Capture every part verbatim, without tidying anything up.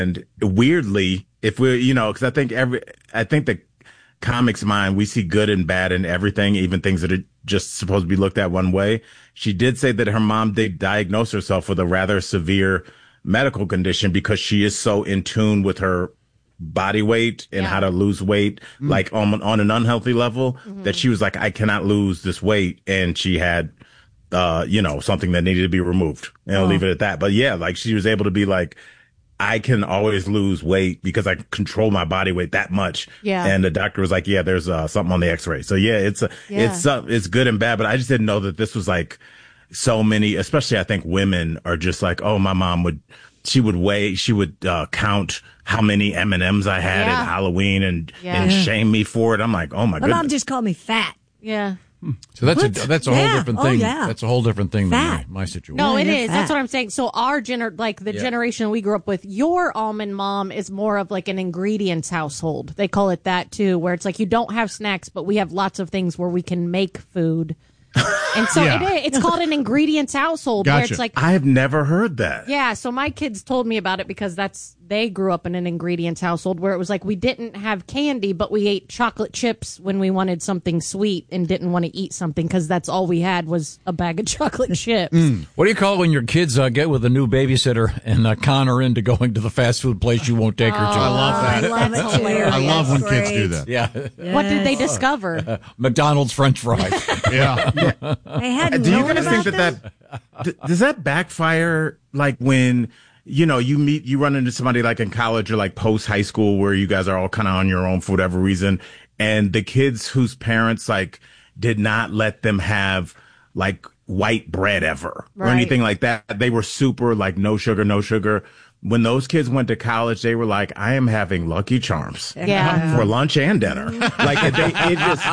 and weirdly, if we're, you know, because I think every, I think the comics mind, we see good and bad in everything, even things that are just supposed to be looked at one way. She did say that her mom did diagnose herself with a rather severe medical condition because she is so in tune with her body weight and yeah. how to lose weight, mm. like on, on an unhealthy level, mm-hmm. that she was like, I cannot lose this weight. And she had, uh, you know, something that needed to be removed. And I'll oh. leave it at that. But yeah, like she was able to be like, I can always lose weight because I control my body weight that much. Yeah. And the doctor was like, yeah, there's uh, something on the x-ray. So yeah, it's, a, yeah. it's, uh, it's good and bad, but I just didn't know that this was like so many, especially I think women are just like, oh, my mom would, she would weigh, she would uh, count how many M and M's I had yeah. at Halloween and, yeah. and shame me for it. I'm like, oh my, my goodness. mom just called me fat. Yeah. So that's What? a that's a Yeah. whole different Oh, thing. yeah. That's a whole different thing Fat. than my, my situation. No, Yeah, it you're is. fat. That's what I'm saying. So our gener, like the Yeah. generation we grew up with, your almond mom is more of like an ingredients household. They call it that too, where it's like you don't have snacks, but we have lots of things where we can make food. And so Yeah. it is, it's called an ingredients household where Gotcha. it's like, I have never heard that. yeah. So my kids told me about it because that's, they grew up in an ingredients household where it was like we didn't have candy, but we ate chocolate chips when we wanted something sweet and didn't want to eat something because that's all we had was a bag of chocolate chips. What do you call it when your kids uh, get with a new babysitter and uh, con her into going to the fast food place you won't take her to? I love that. I love it too. I love when That's kids do great. that. Yeah. What did they discover? McDonald's French fries. Yeah. I hadn't Do you known guys about think that that d- does that backfire? Like when you know you meet, you run into somebody like in college or like post high school where you guys are all kind of on your own for whatever reason, and the kids whose parents like did not let them have like white bread ever or Right. anything like that. They were super like no sugar, no sugar. When those kids went to college, they were like, I am having Lucky Charms Yeah. for lunch and dinner. Like it, they, it just,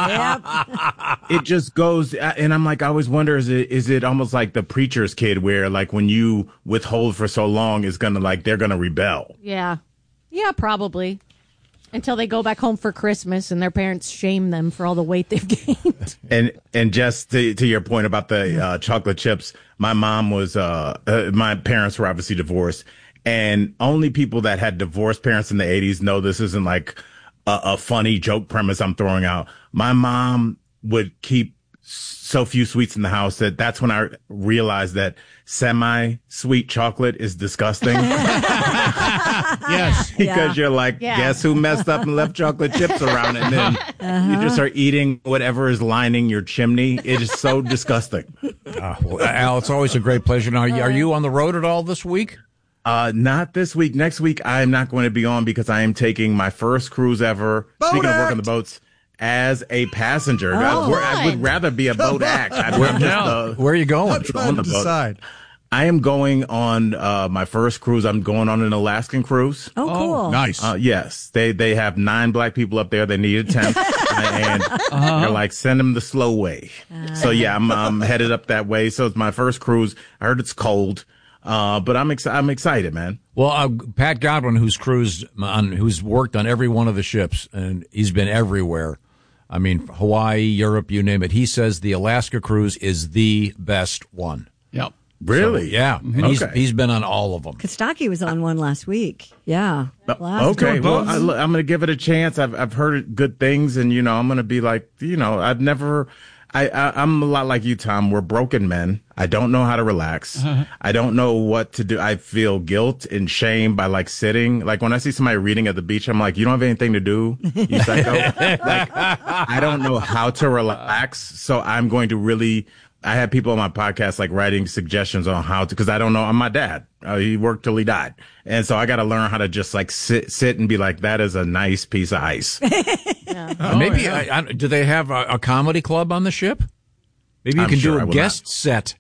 it just goes. And I'm like, I always wonder, is it, is it almost like the preacher's kid where like when you withhold for so long is going to like, they're going to rebel. Yeah. Yeah, probably. Until they go back home for Christmas and their parents shame them for all the weight they've gained. And, and just to, to your point about the uh, chocolate chips, my mom was, uh, uh, my parents were obviously divorced. And only people that had divorced parents in the eighties know this isn't like a, a funny joke premise I'm throwing out. My mom would keep so few sweets in the house that that's when I realized that semi-sweet chocolate is disgusting. Yes. Because Yeah. you're like, Yeah. guess who messed up and left chocolate chips around? And then Uh-huh. you just start eating whatever is lining your chimney. It is so disgusting. Uh, well, Al, it's always a great pleasure. Now, are you, are you on the road at all this week? Uh, not this week. Next week, I am not going to be on because I am taking my first cruise ever. Boat Speaking of act! working the boats, as a passenger. I, Oh, where- I would fun. rather be a boat act. I'd rather just, uh, Where are you going? I'm trying on to the boat. decide. I am going on uh, my first cruise. I'm going on an Alaskan cruise. Oh, cool. Nice. Uh, yes, they they have nine black people up there. They need a tenth, and they're like, send them the slow way. So yeah, I'm I'm headed up that way. So it's my first cruise. I heard it's cold, uh, but I'm ex- I'm excited, man. Well, uh, Pat Godwin, who's cruised on, who's worked on every one of the ships, and he's been everywhere. I mean, Hawaii, Europe, you name it. He says the Alaska cruise is the best one. Yep. Really? So, yeah, and he's Okay. he's been on all of them. Kostaki was on one last week. Yeah. Last Okay, week. well, I, I'm going to give it a chance. I've I've heard good things, and you know, I'm going to be like, you know, I've never. I, I I'm a lot like you, Tom. We're broken men. I don't know how to relax. I don't know what to do. I feel guilt and shame by like sitting. Like when I see somebody reading at the beach, I'm like, you don't have anything to do, you psycho. Like I don't know how to relax, so I'm going to really. I had people on my podcast like writing suggestions on how to, because I don't know. I'm my dad. Uh, he worked till he died, and so I got to learn how to just like sit, sit and be like, that is a nice piece of ice. Uh, maybe I, I, do they have a, a comedy club on the ship? Maybe you I'm can sure do I a will guest not. set.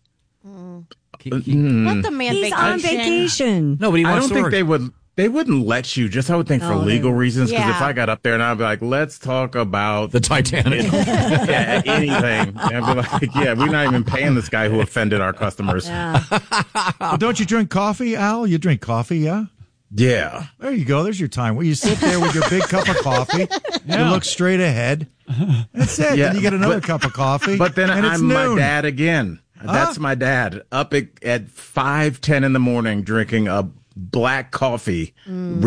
He- he- Let the man He's vacation. on vacation. no, but he I wants don't to think work. they would. They wouldn't let you. Just I would think for Oh, they legal would. reasons. Because if Yeah. I got up there and I'd be like, let's talk about the Titanic. yeah, anything, and I'd be like, yeah, we're not even paying this guy who offended our customers. Yeah. Well, don't you drink coffee, Al? You drink coffee, yeah? There you go. There's your time. Where you sit there with your big cup of coffee. You look straight ahead. That's it. Yeah, Then you get another but- cup of coffee. But then and it's I'm my noon. dad again. That's my dad up at, at five ten in the morning drinking a black coffee,